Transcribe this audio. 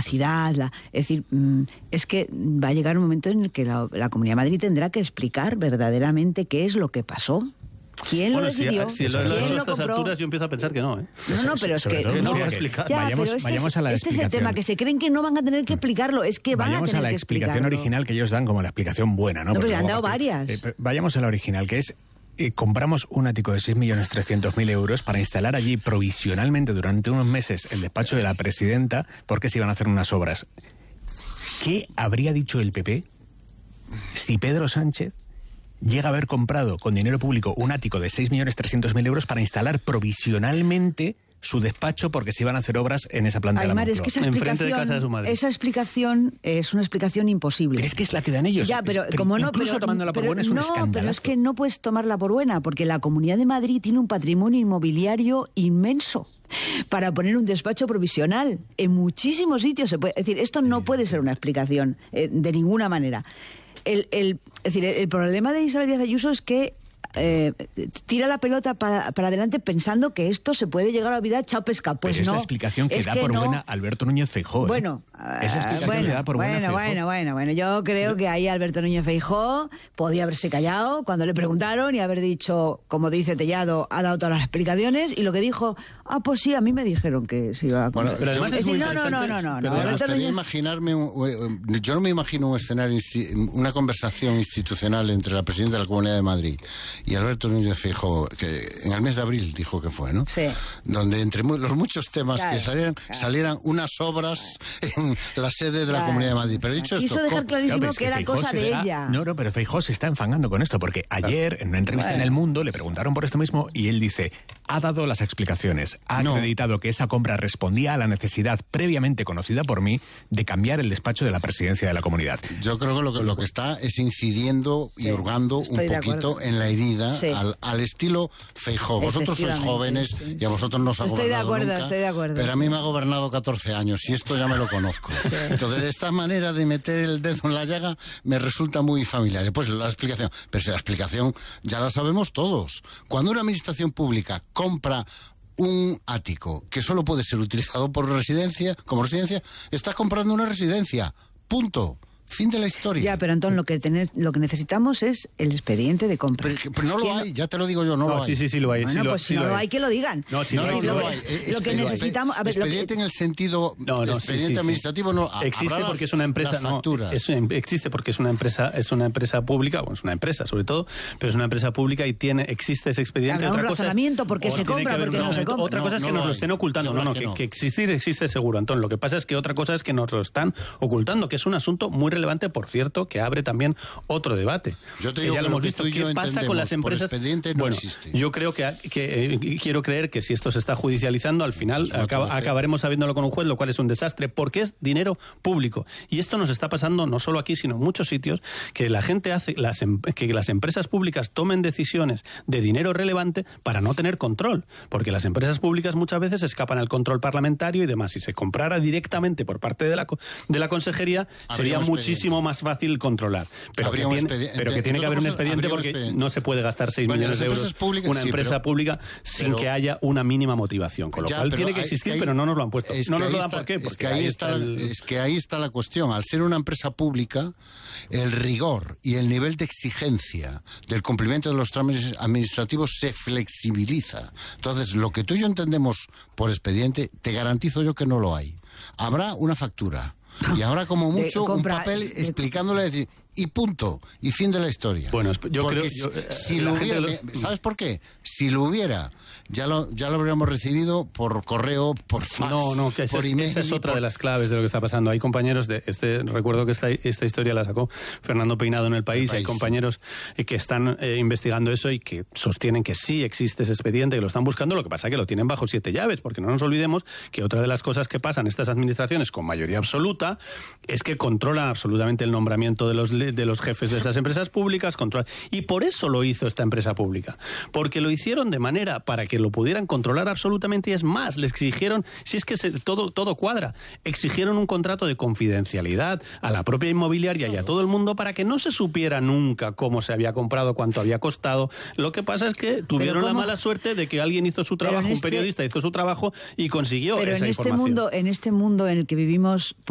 capacidad, es decir, es que va a llegar un momento en el que la Comunidad de Madrid tendrá que explicar verdaderamente qué es lo que pasó. ¿Quién lo decidió? Si lo he hecho a estas alturas, yo empiezo a pensar que no. No, pero es que no voy a explicar. Vayamos a la este explicación. es el tema, que se creen que no van a tener que explicarlo, es que van a tener que explicarlo. Vayamos a la explicación original que ellos dan como la explicación buena, ¿no? No, pero han dado varias. Vayamos a la original, que es... compramos un ático de 6.300.000 euros para instalar allí provisionalmente durante unos meses el despacho de la presidenta porque se iban a hacer unas obras. ¿Qué habría dicho el PP si Pedro Sánchez llega a haber comprado con dinero público un ático de 6.300.000 euros para instalar provisionalmente su despacho porque se iban a hacer obras en esa planta de la Moncloa? Es que enfrente de casa de su madre. Esa explicación es una explicación imposible. Pero es que es la que dan ellos. Ya, pero como no, incluso tomándola por buena es un escándalo. Pero es que no puedes tomarla por buena, porque la Comunidad de Madrid tiene un patrimonio inmobiliario inmenso para poner un despacho provisional. En muchísimos sitios se puede... Es decir, esto no puede ser una explicación de ninguna manera. Es decir, el problema de Isabel Díaz Ayuso es que tira la pelota para adelante pensando que esto se puede llegar a olvidar, chao pesca. Pues pero no. Es la explicación que da por buena Alberto Núñez Feijóo. Bueno, bueno, yo creo que ahí Alberto Núñez Feijóo podía haberse callado cuando le preguntaron y haber dicho, como dice Tellado, ha dado todas las explicaciones, y lo que dijo, pues sí, a mí me dijeron que se iba a... Bueno, pero además es muy yo no me imagino un escenario, una conversación institucional entre la presidenta de la Comunidad de Madrid y Alberto Núñez Feijóo, que en el mes de abril dijo que fue, ¿no? Sí. Donde entre los muchos temas que salieran unas obras en la sede de la Comunidad de Madrid. Pero dicho esto... Quiso dejar clarísimo que era cosa de ella. No, pero Feijóo se está enfangando con esto, porque ayer, en una entrevista en El Mundo, le preguntaron por esto mismo y él dice, ha dado las explicaciones, ha acreditado que esa compra respondía a la necesidad previamente conocida por mí de cambiar el despacho de la presidencia de la comunidad. Yo creo que lo que está es incidiendo y hurgando un poquito en la herida, al estilo Feijóo. Vosotros sois jóvenes y a vosotros no os ha gobernado nunca. Estoy de acuerdo. Pero a mí me ha gobernado 14 años y esto ya me lo conozco. Sí. Entonces, esta manera de meter el dedo en la llaga me resulta muy familiar. Pues la explicación. Pero si la explicación ya la sabemos todos. Cuando una administración pública compra un ático que solo puede ser utilizado como residencia, está comprando una residencia. Punto. Fin de la historia. Ya, pero Antón, lo que necesitamos es el expediente de compra. Pero no lo hay, ya te lo digo yo, no lo hay. Sí lo hay. Bueno, pues si no lo hay, que lo digan. No lo hay. Lo que necesitamos... Expediente en el sentido... expediente administrativo no... Existe porque es una empresa... existe porque es una empresa pública, bueno, es una empresa sobre todo, pero es una empresa pública y existe ese expediente. Habrá un razonamiento porque se compra, porque no se compra. Otra cosa es que nos lo estén ocultando. Que existir existe seguro, Antón. Lo que pasa es que otra cosa es que nos lo están ocultando, que es un asunto muy relevante, por cierto, que abre también otro debate. Yo te digo ya lo hemos visto. ¿Qué pasa con las empresas? Por expediente no existe. Yo creo que quiero creer que si esto se está judicializando, al final acabaremos sabiéndolo con un juez, lo cual es un desastre, porque es dinero público. Y esto nos está pasando no solo aquí, sino en muchos sitios, que la gente hace que las empresas públicas tomen decisiones de dinero relevante para no tener control, porque las empresas públicas muchas veces escapan al control parlamentario y demás. Si se comprara directamente por parte de la consejería, sería muchísimo más fácil controlar. Pero que tiene que haber un expediente porque no se puede gastar 6 millones de euros una empresa pública sin que haya una mínima motivación. Con lo cual tiene que existir, pero no nos lo han puesto. No nos lo dan, ¿por qué? Porque ahí está la cuestión. Al ser una empresa pública, el rigor y el nivel de exigencia del cumplimiento de los trámites administrativos se flexibiliza. Entonces, lo que tú y yo entendemos por expediente, te garantizo yo que no lo hay. Habrá una factura. Y ahora como mucho un papel explicándole, decir, y punto, y fin de la historia. Bueno, yo porque creo... si lo hubiera... ¿Sabes por qué? Si lo hubiera, ya lo habríamos recibido por correo, por fax, por email. Esa es otra de las claves de lo que está pasando. Hay compañeros recuerdo que esta historia la sacó Fernando Peinado en El País. Hay compañeros que están investigando eso y que sostienen que sí existe ese expediente, que lo están buscando. Lo que pasa es que lo tienen bajo 7 llaves, porque no nos olvidemos que otra de las cosas que pasan en estas administraciones con mayoría absoluta es que controlan absolutamente el nombramiento de los jefes de estas empresas públicas, y por eso lo hizo esta empresa pública, porque lo hicieron de manera para que lo pudieran controlar absolutamente, y es más, le exigieron, si es que todo cuadra, exigieron un contrato de confidencialidad a la propia inmobiliaria y a todo el mundo para que no se supiera nunca cómo se había comprado, cuánto había costado. Lo que pasa es que tuvieron la mala suerte de que alguien hizo su trabajo, un periodista hizo su trabajo y consiguió esa información. Pero en este mundo en el que vivimos